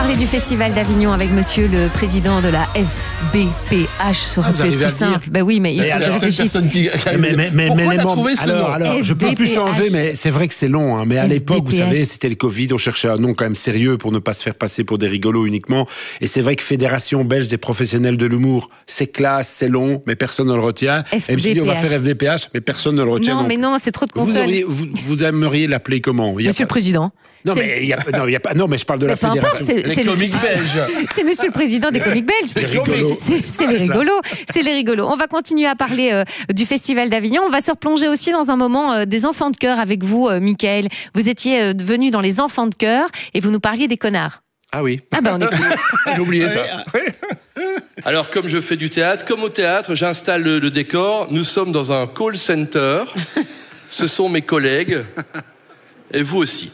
parler du Festival d'Avignon avec monsieur le président de la FBPH. Ça aurait pu être plus simple. Ben oui, mais il faut que je réfléchisse. Pourquoi t'as trouvé ce nom? Alors, je peux plus changer, mais c'est vrai que c'est long. Hein. Mais à l'époque, vous savez, c'était le Covid, on cherchait un nom quand même sérieux pour ne pas se faire passer pour des rigolos uniquement. Et c'est vrai que Fédération belge des professionnels de l'humour, c'est classe, c'est long, mais personne ne le retient. FBPH. Et je me suis dit, on va faire FBPH, mais personne ne le retient. Non, mais non, c'est trop de consonnes. Vous aimeriez l'appeler comment? Monsieur le Président. Non, mais il y a pas. Non, mais je parle de la fédération. Les comiques belges. C'est monsieur le président des comiques belges. C'est les rigolos. C'est les rigolos. On va continuer à parler du Festival d'Avignon. On va se replonger aussi dans un moment des enfants de chœur avec vous, Mickaël. Vous étiez venu dans les enfants de chœur et vous nous parliez des connards. Ah oui. Ah ben on écoute. J'ai oublié ça. Alors, comme je fais du théâtre, comme au théâtre, j'installe le décor. Nous sommes dans un call center. Ce sont mes collègues. Et vous aussi.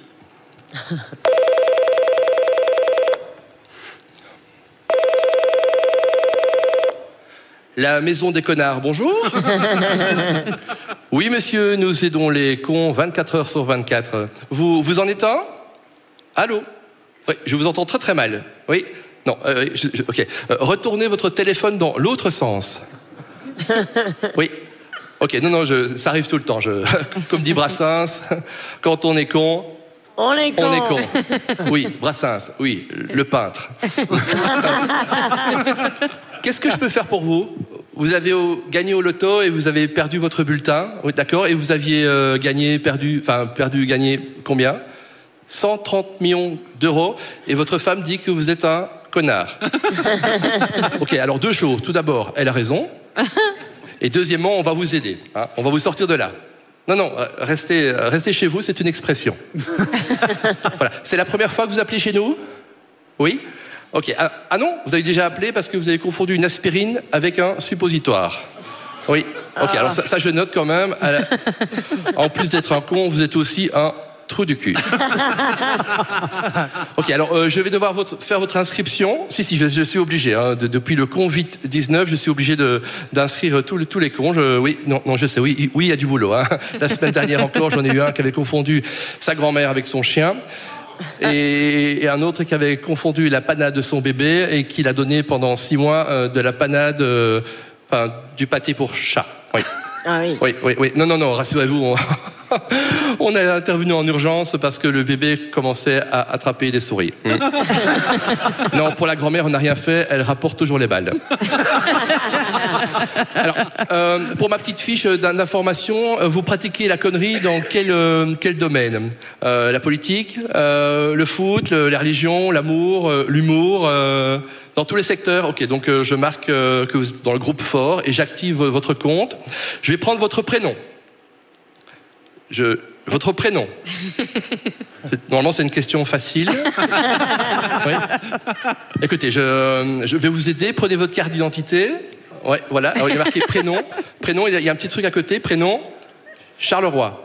La maison des connards, bonjour. Oui, monsieur, nous aidons les cons 24 heures sur 24. Vous en êtes un? Allô? Oui, je vous entends très très mal. Oui? Non, ok. Retournez votre téléphone dans l'autre sens. Oui. Ok, non, ça arrive tout le temps. Comme dit Brassens, quand on est con... On est con. On est con. Oui, Brassens, oui, le peintre. Qu'est-ce que je peux faire pour vous? Vous avez gagné au loto et vous avez perdu votre bulletin, oui, d'accord? Et vous aviez gagné combien? 130 millions d'euros. Et votre femme dit que vous êtes un connard. Ok, alors deux choses. Tout d'abord, elle a raison. Et deuxièmement, on va vous aider. Hein, on va vous sortir de là. Non, restez chez vous, c'est une expression. Voilà. C'est la première fois que vous appelez chez nous? Oui? Ok. Ah non, vous avez déjà appelé parce que vous avez confondu une aspirine avec un suppositoire. Oui. Ok, alors ça je note quand même. En plus d'être un con, vous êtes aussi un trou du cul. Ok, alors je vais devoir faire votre inscription. Si, je suis obligé. Hein, depuis le Covid-19, je suis obligé d'inscrire tous les cons. Oui, je sais. Oui, il y a du boulot. Hein. La semaine dernière encore, j'en ai eu un qui avait confondu sa grand-mère avec son chien. Et un autre qui avait confondu la panade de son bébé et qui l'a donné pendant 6 mois de la panade, du pâté pour chat. Oui. Ah oui. Oui. Non, rassurez-vous. On est intervenu en urgence parce que le bébé commençait à attraper des souris. Non, pour la grand-mère, on n'a rien fait. Elle rapporte toujours les balles. Alors, pour ma petite fiche d'information, vous pratiquez la connerie dans quel domaine? La politique, le foot, la religion, l'amour, l'humour, dans tous les secteurs. Ok, donc je marque que vous êtes dans le groupe fort et j'active votre compte. Je vais prendre votre prénom. Votre prénom. Normalement, c'est une question facile. Oui. Écoutez, je vais vous aider. Prenez votre carte d'identité. Ouais, voilà. Alors, il y a marqué prénom. Prénom, il y a un petit truc à côté. Prénom, Charleroi.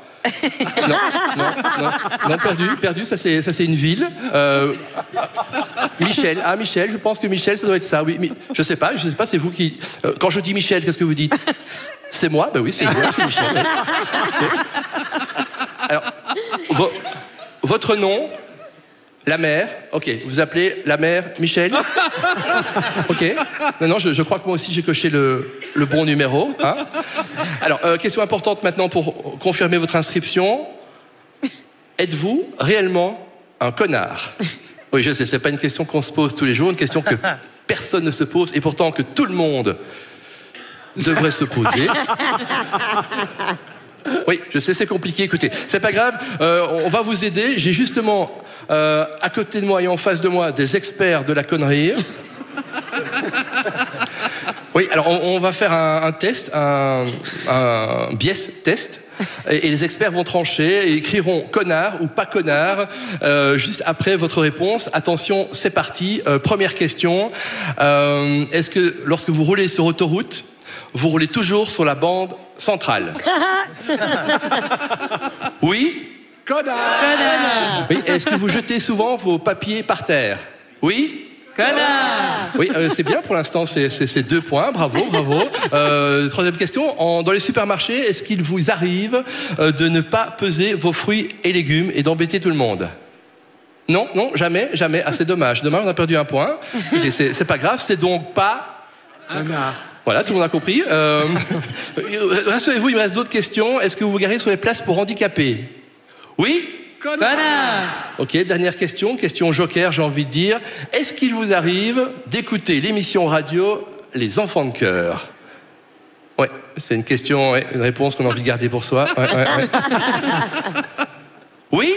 Non, perdu. Ça c'est une ville. Michel. Ah, Michel. Je pense que Michel, ça doit être ça. Oui, je sais pas. C'est vous qui. Quand je dis Michel, qu'est-ce que vous dites? C'est moi. Ben oui, c'est moi. C'est Michel. Okay. Alors, votre nom, la mère. Ok, vous appelez la mère Michel. Ok. Non, je crois que moi aussi j'ai coché le bon numéro. Hein. Alors, question importante maintenant pour confirmer votre inscription. Êtes-vous réellement un connard? Oui, je sais, c'est pas une question qu'on se pose tous les jours, une question que personne ne se pose et pourtant que tout le monde devrait se poser. Oui, je sais, c'est compliqué. Écoutez, c'est pas grave, on va vous aider. J'ai justement à côté de moi et en face de moi des experts de la connerie. Oui, alors on va faire un test, un biais test. Et les experts vont trancher et écriront connard ou pas connard juste après votre réponse. Attention, c'est parti. Première question. Est-ce que lorsque vous roulez sur autoroute, vous roulez toujours sur la bande centrale? Oui? Connard! Oui, est-ce que vous jetez souvent vos papiers par terre? Oui? Connard! Oui, c'est bien pour l'instant, c'est 2 points, bravo. Troisième question, dans les supermarchés, est-ce qu'il vous arrive de ne pas peser vos fruits et légumes et d'embêter tout le monde? Non, jamais. Ah, c'est dommage. Dommage, on a perdu un point. C'est pas grave, c'est donc pas... Connard. Voilà, tout le monde a compris. Rassurez-vous, il me reste d'autres questions. Est-ce que vous vous garez sur les places pour handicapés? Oui? Connard. Ok, dernière question joker, j'ai envie de dire. Est-ce qu'il vous arrive d'écouter l'émission radio Les Enfants de Cœur? Ouais, c'est une question, une réponse qu'on a envie de garder pour soi. Ouais. Oui?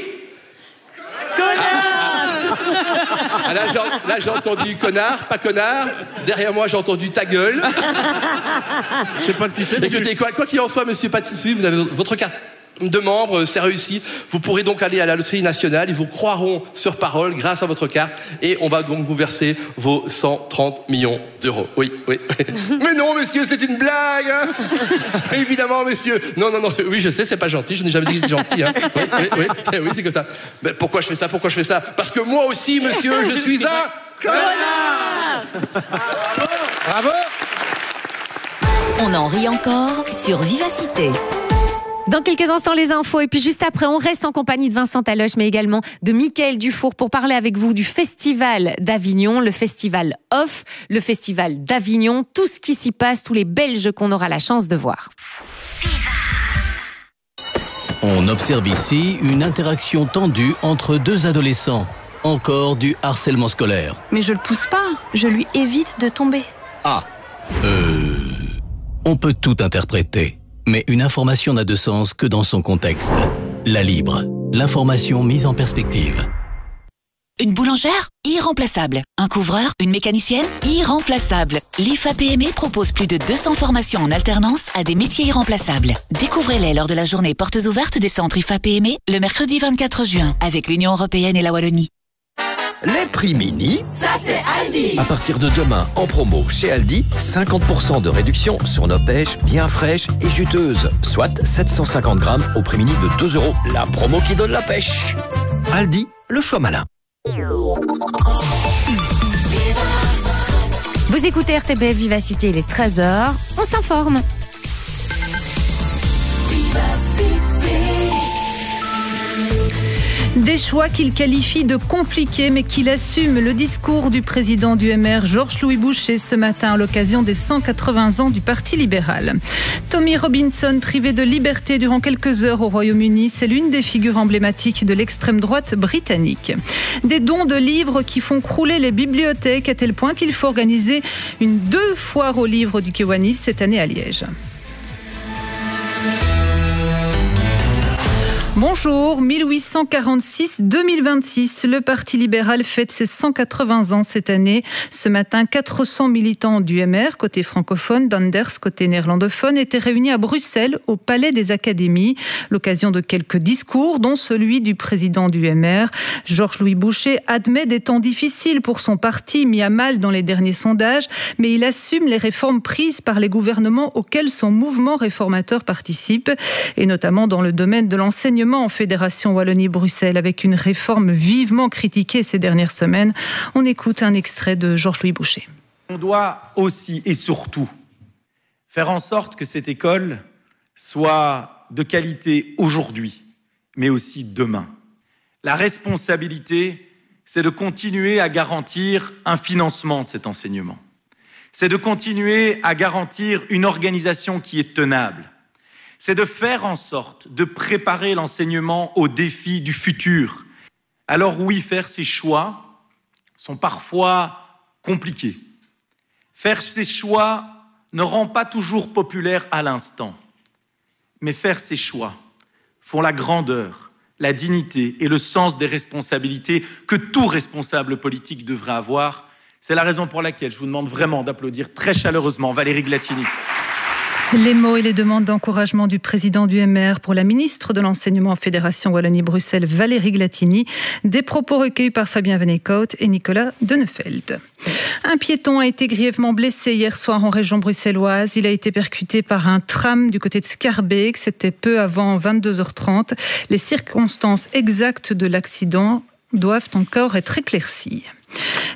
Connard. Ah, là, j'ai entendu connard, pas connard. Derrière moi, j'ai entendu ta gueule. Je sais pas de qui c'est. Écoutez, quoi qu'il en soit, monsieur Patissoui, vous avez votre carte de membre, c'est réussi. Vous pourrez donc aller à la loterie nationale. Ils vous croiront sur parole grâce à votre carte et on va donc vous verser vos 130 millions d'euros. Oui. Mais non, monsieur, c'est une blague, hein. Évidemment, monsieur. Non. Oui, je sais, c'est pas gentil. Je n'ai jamais dit que c'était gentil, hein. Oui, c'est que ça. Mais pourquoi je fais ça? Parce que moi aussi, monsieur, je suis un connard. Bravo. On en rit encore sur Vivacité. Dans quelques instants, les infos. Et puis juste après, on reste en compagnie de Vincent Taloche, mais également de Mickaël Dufour pour parler avec vous du Festival d'Avignon, le Festival Off, le Festival d'Avignon, tout ce qui s'y passe, tous les Belges qu'on aura la chance de voir. On observe ici une interaction tendue entre deux adolescents. Encore du harcèlement scolaire. Mais je le pousse pas, je lui évite de tomber. On peut tout interpréter. Mais une information n'a de sens que dans son contexte. La Libre, l'information mise en perspective. Une boulangère? Irremplaçable. Un couvreur? Une mécanicienne? Irremplaçable. L'IFA-PME propose plus de 200 formations en alternance à des métiers irremplaçables. Découvrez-les lors de la journée portes ouvertes des centres IFA-PME le mercredi 24 juin avec l'Union européenne et la Wallonie. Les prix mini, Ça, c'est Aldi. à partir de demain, en promo chez Aldi, 50% de réduction sur nos pêches bien fraîches et juteuses, soit 750 grammes au prix mini de 2 €. La promo qui donne la pêche. Aldi, le choix malin. Vous écoutez RTBF Vivacité, il est 13h. On s'informe. Des choix qu'il qualifie de compliqués mais qu'il assume. Le discours du président du MR, Georges-Louis Bouchet, ce matin à l'occasion des 180 ans du Parti libéral. Tommy Robinson, privé de liberté durant quelques heures au Royaume-Uni, c'est l'une des figures emblématiques de l'extrême droite britannique. Des dons de livres qui font crouler les bibliothèques à tel point qu'il faut organiser une 2 foires aux livres du Kiwanis cette année à Liège. Bonjour, 1846-2026, le Parti libéral fête ses 180 ans cette année. Ce matin, 400 militants du MR, côté francophone, d'Anders, côté néerlandophone, étaient réunis à Bruxelles, au Palais des Académies. L'occasion de quelques discours, dont celui du président du MR. Georges-Louis Bouchet admet des temps difficiles pour son parti, mis à mal dans les derniers sondages, mais il assume les réformes prises par les gouvernements auxquels son mouvement réformateur participe, et notamment dans le domaine de l'enseignement en Fédération Wallonie-Bruxelles, avec une réforme vivement critiquée ces dernières semaines. On écoute un extrait de Georges-Louis Bouchet. On doit aussi et surtout faire en sorte que cette école soit de qualité aujourd'hui, mais aussi demain. La responsabilité, c'est de continuer à garantir un financement de cet enseignement. C'est de continuer à garantir une organisation qui est tenable. C'est de faire en sorte de préparer l'enseignement aux défis du futur. Alors oui, faire ces choix sont parfois compliqués. Faire ces choix ne rend pas toujours populaire à l'instant. Mais faire ces choix font la grandeur, la dignité et le sens des responsabilités que tout responsable politique devrait avoir. C'est la raison pour laquelle je vous demande vraiment d'applaudir très chaleureusement Valérie Glatini. Les mots et les demandes d'encouragement du président du MR pour la ministre de l'Enseignement en Fédération Wallonie-Bruxelles, Valérie Glatini. Des propos recueillis par Fabien Venecote et Nicolas Denefeld. Un piéton a été grièvement blessé hier soir en région bruxelloise. Il a été percuté par un tram du côté de Scarbeck. C'était peu avant 22h30. Les circonstances exactes de l'accident doivent encore être éclaircies.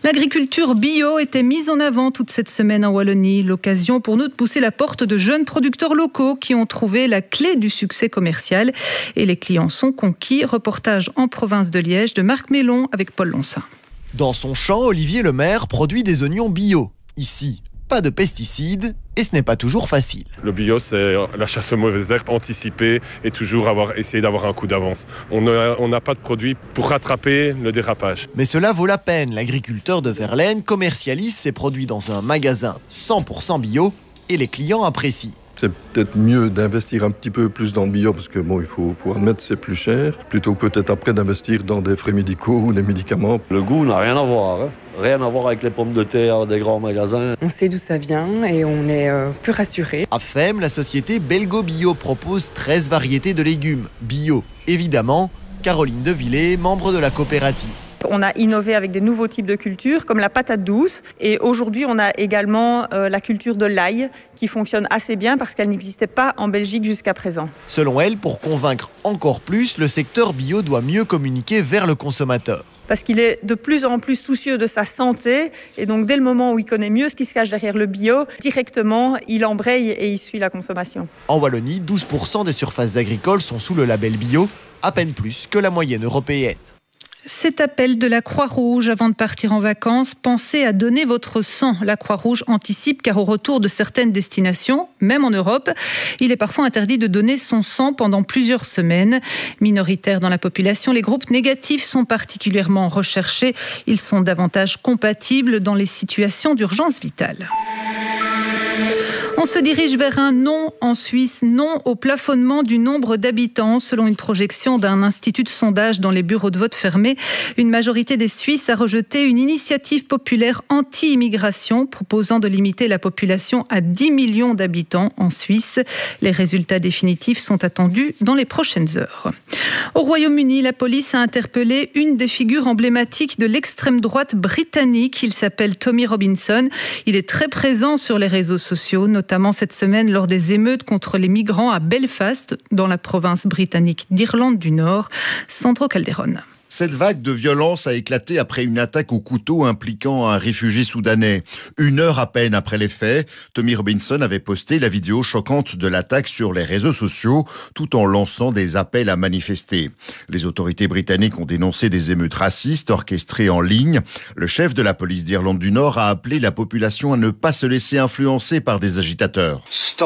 L'agriculture bio était mise en avant toute cette semaine en Wallonie. L'occasion pour nous de pousser la porte de jeunes producteurs locaux qui ont trouvé la clé du succès commercial. Et les clients sont conquis. Reportage en province de Liège de Marc Mélon avec Paul Lonsin. Dans son champ, Olivier Lemaire produit des oignons bio. Ici, pas de pesticides et ce n'est pas toujours facile. Le bio, c'est la chasse aux mauvaises herbes anticipée et toujours essayer d'avoir un coup d'avance. On n'a pas de produit pour rattraper le dérapage. Mais cela vaut la peine. L'agriculteur de Verlaine commercialise ses produits dans un magasin 100% bio et les clients apprécient. C'est peut-être mieux d'investir un petit peu plus dans le bio parce que il faut admettre que c'est plus cher, plutôt que peut-être après d'investir dans des frais médicaux ou des médicaments. Le goût n'a rien à voir, rien à voir avec les pommes de terre des grands magasins. On sait d'où ça vient et on est plus rassuré. À Fem, la société Belgo Bio propose 13 variétés de légumes bio. Évidemment, Caroline Devillers, membre de la coopérative. On a innové avec des nouveaux types de cultures comme la patate douce et aujourd'hui on a également la culture de l'ail qui fonctionne assez bien parce qu'elle n'existait pas en Belgique jusqu'à présent. Selon elle, pour convaincre encore plus, le secteur bio doit mieux communiquer vers le consommateur. Parce qu'il est de plus en plus soucieux de sa santé et donc dès le moment où il connaît mieux ce qui se cache derrière le bio, directement il embraye et il suit la consommation. En Wallonie, 12% des surfaces agricoles sont sous le label bio, à peine plus que la moyenne européenne. Cet appel de la Croix-Rouge avant de partir en vacances, pensez à donner votre sang. La Croix-Rouge anticipe car au retour de certaines destinations, même en Europe, il est parfois interdit de donner son sang pendant plusieurs semaines. Minoritaires dans la population, les groupes négatifs sont particulièrement recherchés. Ils sont davantage compatibles dans les situations d'urgence vitale. On se dirige vers un non en Suisse, non au plafonnement du nombre d'habitants. Selon une projection d'un institut de sondage dans les bureaux de vote fermés, une majorité des Suisses a rejeté une initiative populaire anti-immigration proposant de limiter la population à 10 millions d'habitants en Suisse. Les résultats définitifs sont attendus dans les prochaines heures. Au Royaume-Uni, la police a interpellé une des figures emblématiques de l'extrême droite britannique. Il s'appelle Tommy Robinson. Il est très présent sur les réseaux sociaux, notamment cette semaine lors des émeutes contre les migrants à Belfast, dans la province britannique d'Irlande du Nord. Sandro Calderon. Cette vague de violence a éclaté après une attaque au couteau impliquant un réfugié soudanais. 1 heure à peine après les faits, Tommy Robinson avait posté la vidéo choquante de l'attaque sur les réseaux sociaux, tout en lançant des appels à manifester. Les autorités britanniques ont dénoncé des émeutes racistes orchestrées en ligne. Le chef de la police d'Irlande du Nord a appelé la population à ne pas se laisser influencer par des agitateurs.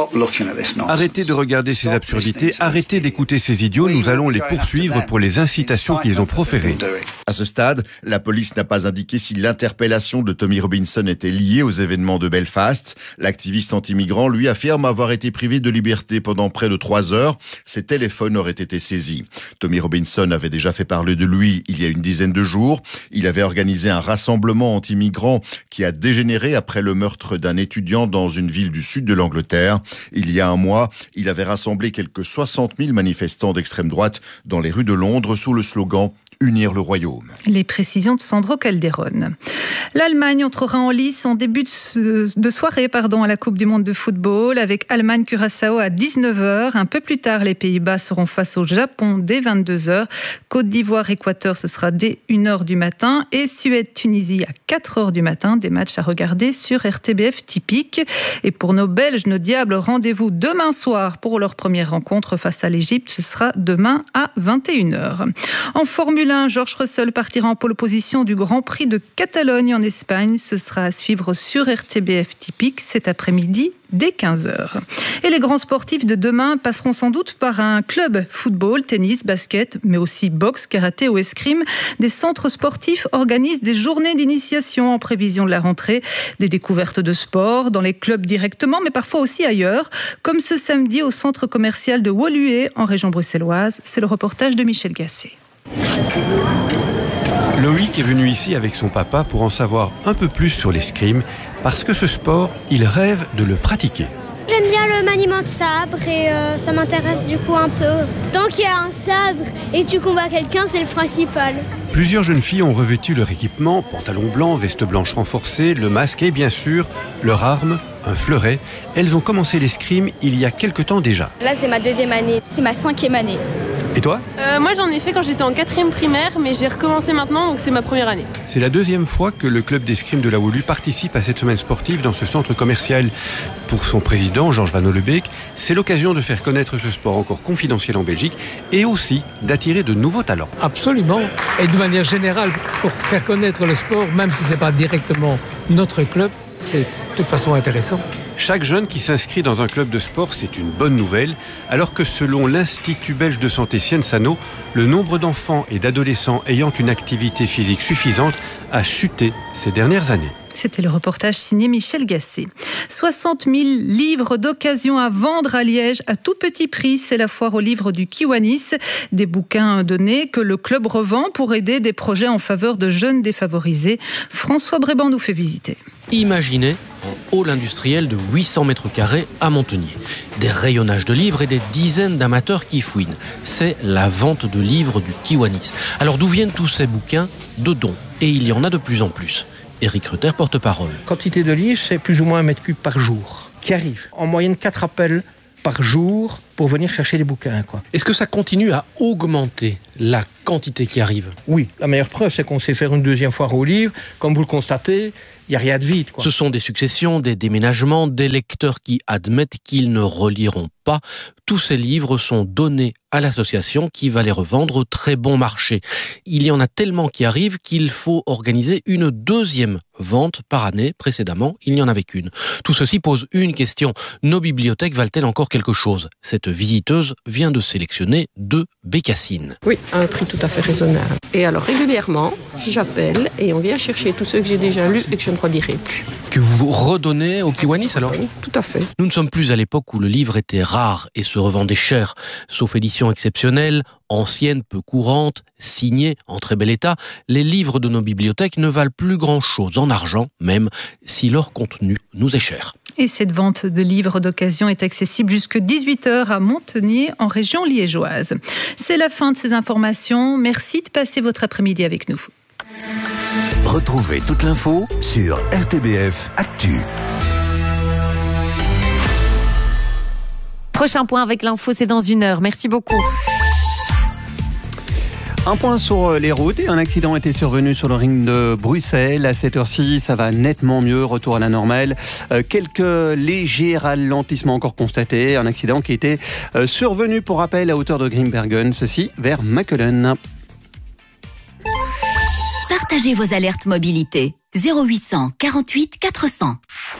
Arrêtez de regarder ces absurdités, arrêtez d'écouter ces idiots, nous allons les poursuivre pour les incitations qu'ils ont proférées. À ce stade, la police n'a pas indiqué si l'interpellation de Tommy Robinson était liée aux événements de Belfast. L'activiste anti-migrant, lui, affirme avoir été privé de liberté pendant près de 3 heures. Ses téléphones auraient été saisis. Tommy Robinson avait déjà fait parler de lui il y a une dizaine de jours. Il avait organisé un rassemblement anti-migrant qui a dégénéré après le meurtre d'un étudiant dans une ville du sud de l'Angleterre. Il y a un mois, il avait rassemblé quelques 60 000 manifestants d'extrême droite dans les rues de Londres sous le slogan « Unir le Royaume ». Les précisions de Sandro Calderon. L'Allemagne entrera en lice en début de soirée à la Coupe du Monde de football avec Allemagne-Curaçao à 19h. Un peu plus tard, les Pays-Bas seront face au Japon dès 22h. Côte d'Ivoire-Équateur, ce sera dès 1h du matin. Et Suède-Tunisie à 4h du matin. Des matchs à regarder sur RTBF typique. Et pour nos Belges, nos Diables, rendez-vous demain soir pour leur première rencontre face à l'Égypte. Ce sera demain à 21h. En Formule 1, George Russell partira en pole position du Grand Prix de Catalogne en Espagne. Ce sera à suivre sur RTBF typique cet après-midi dès 15h. Et les grands sportifs de demain passeront sans doute par un club football, tennis, basket, mais aussi boxe, karaté ou escrime. Des centres sportifs organisent des journées d'initiation en prévision de la rentrée. Des découvertes de sport dans les clubs directement, mais parfois aussi ailleurs, comme ce samedi au centre commercial de Woluwe en région bruxelloise. C'est le reportage de Michel Gasset. Loïc est venu ici avec son papa pour en savoir un peu plus sur l'escrime, parce que ce sport, il rêve de le pratiquer. J'aime bien le maniement de sabre et ça m'intéresse du coup un peu. Tant qu'il y a un sabre et tu combats quelqu'un, c'est le principal. Plusieurs jeunes filles ont revêtu leur équipement, pantalon blanc, veste blanche renforcée, le masque et bien sûr leur arme, un fleuret. Elles ont commencé l'escrime il y a quelque temps déjà. Là, c'est ma 2e année. C'est ma 5e année. Et toi ? Moi j'en ai fait quand j'étais en 4e primaire, mais j'ai recommencé maintenant, donc c'est ma première année. C'est la 2e fois que le club d'escrime de la Wolu participe à cette semaine sportive dans ce centre commercial. Pour son président, Georges Van Hollebeek, c'est l'occasion de faire connaître ce sport encore confidentiel en Belgique et aussi d'attirer de nouveaux talents. Absolument. Et de manière générale, pour faire connaître le sport, même si ce n'est pas directement notre club, c'est de toute façon intéressant. Chaque jeune qui s'inscrit dans un club de sport, c'est une bonne nouvelle, alors que selon l'Institut belge de santé Siensano, le nombre d'enfants et d'adolescents ayant une activité physique suffisante a chuté ces dernières années. C'était le reportage signé Michel Gasset. 60 000 livres d'occasion à vendre à Liège à tout petit prix. C'est la foire aux livres du Kiwanis. Des bouquins donnés que le club revend pour aider des projets en faveur de jeunes défavorisés. François Bréban nous fait visiter. Imaginez un hall industriel de 800 mètres carrés à Montenier. Des rayonnages de livres et des dizaines d'amateurs qui fouinent. C'est la vente de livres du Kiwanis. Alors d'où viennent tous ces bouquins? De dons. Et il y en a de plus en plus. Éric Rutter, porte-parole. Quantité de livres, c'est plus ou moins 1 mètre cube par jour qui arrive. En moyenne 4 appels par jour pour venir chercher des bouquins. Est-ce que ça continue à augmenter la quantité qui arrive? Oui, la meilleure preuve, c'est qu'on sait faire une 2e foire aux livres. Comme vous le constatez, il n'y a rien de vide. Ce sont des successions, des déménagements, des lecteurs qui admettent qu'ils ne reliront pas. Tous ces livres sont donnés à l'association qui va les revendre au très bon marché. Il y en a tellement qui arrivent qu'il faut organiser une 2e vente par année. Précédemment, il n'y en avait qu'une. Tout ceci pose une question. Nos bibliothèques valent-elles encore quelque chose? Cette visiteuse vient de sélectionner 2 bécassines. Oui, à un prix tout à fait raisonnable. Et alors régulièrement, j'appelle et on vient chercher tous ceux que j'ai déjà lus et que je ne relirai plus. Que vous redonnez au Kiwanis alors? Oui, tout à fait. Nous ne sommes plus à l'époque où le livre était rare et se revendait cher. Sauf édition exceptionnelle, ancienne, peu courante, signée, en très bel état, les livres de nos bibliothèques ne valent plus grand-chose en argent, même si leur contenu nous est cher. Et cette vente de livres d'occasion est accessible jusqu'à 18h à Montenier, en région liégeoise. C'est la fin de ces informations. Merci de passer votre après-midi avec nous. Retrouvez toute l'info sur RTBF Actu. Prochain point avec l'info, c'est dans 1 heure. Merci beaucoup. Un point sur les routes et un accident était survenu sur le ring de Bruxelles. À cette heure-ci, ça va nettement mieux, retour à la normale. Quelques légers ralentissements encore constatés. Un accident qui était survenu, pour rappel, à hauteur de Grimbergen, ceci vers Mechelen. Partagez vos alertes mobilité. 0800 48 400.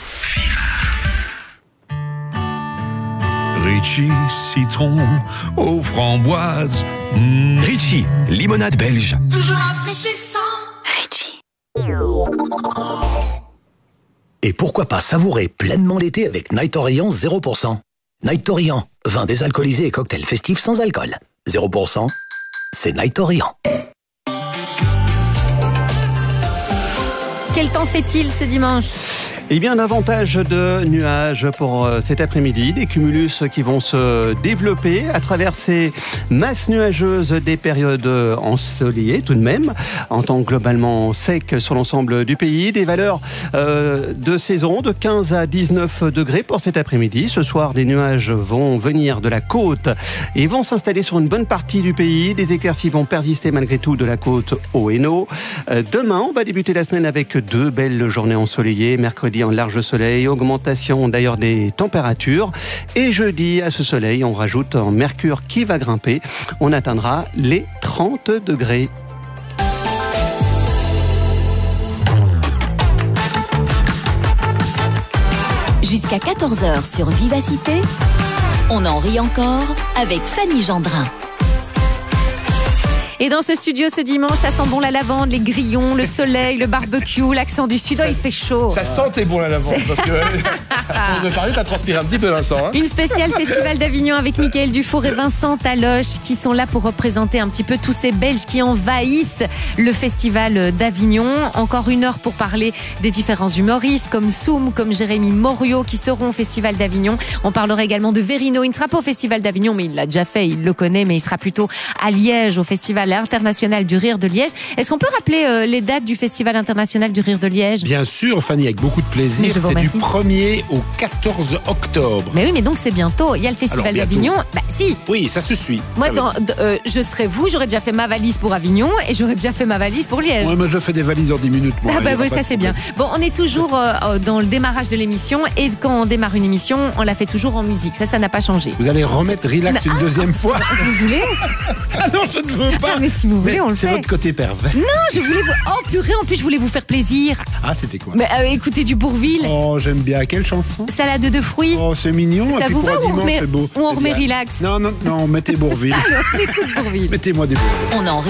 Ritchie, citron aux framboises. Ritchie, limonade belge. Toujours rafraîchissant. Ritchie. Et pourquoi pas savourer pleinement l'été avec Night Orient 0%. Night Orient, vin désalcoolisé et cocktail festif sans alcool. 0%, c'est Night Orient. Quel temps fait-il ce dimanche ? Eh bien, davantage de nuages pour cet après-midi, des cumulus qui vont se développer à travers ces masses nuageuses, des périodes ensoleillées tout de même, en temps globalement sec sur l'ensemble du pays, des valeurs de saison de 15 à 19 degrés pour cet après-midi. Ce soir, des nuages vont venir de la côte et vont s'installer sur une bonne partie du pays. Des éclaircies vont persister malgré tout de la côte au Hainaut. Demain, on va débuter la semaine avec 2 belles journées ensoleillées. Mercredi, en large soleil, augmentation d'ailleurs des températures. Et jeudi, à ce soleil, on rajoute un mercure qui va grimper. On atteindra les 30 degrés. Jusqu'à 14h sur Vivacité, on en rit encore avec Fanny Gendrin. Et dans ce studio ce dimanche, ça sent bon la lavande, les grillons, le soleil, le barbecue, l'accent du sud. Il fait chaud. Ça sentait bon la lavande. Parce que, avant de parler, t'as transpiré un petit peu Vincent. Une spéciale Festival d'Avignon avec Mickaël Dufour et Vincent Taloche qui sont là pour représenter un petit peu tous ces Belges qui envahissent le Festival d'Avignon. Encore 1 heure pour parler des différents humoristes comme Soum, comme Jérémy Morio qui seront au Festival d'Avignon. On parlera également de Verino. Il ne sera pas au Festival d'Avignon, mais il l'a déjà fait, il le connaît, mais il sera plutôt à Liège, au Festival international du Rire de Liège. Est-ce qu'on peut rappeler les dates du Festival international du Rire de Liège ? Bien sûr, Fanny, avec beaucoup de plaisir. C'est du 1er au 14 octobre. Mais oui, mais donc c'est bientôt. Il y a le Festival d'Avignon. Bah si. Oui, ça se suit. Moi, je serais vous, j'aurais déjà fait ma valise pour Avignon et j'aurais déjà fait ma valise pour Liège. Ouais, mais je fais des valises en 10 minutes, moi. Ah bah oui, ça c'est bien. Bon, on est toujours dans le démarrage de l'émission et quand on démarre une émission, on la fait toujours en musique. Ça n'a pas changé. Vous allez remettre Relax une deuxième fois? Vous voulez? Ah non, je ne veux pas. Ah, mais si vous voulez, on le fait. C'est votre côté pervers. Non, je voulais vous... Oh purée, en plus je voulais vous faire plaisir. Ah, c'était quoi? Mais écoutez du Bourvil. Oh, j'aime bien. Quelle chanson? Salade de fruits. Oh, c'est mignon. Ça et puis vous pour va un dimanche, c'est beau. ou on remet Relax? Non, mettez Bourvil. Alors, on écoute Bourvil. Mettez-moi des Bourvil.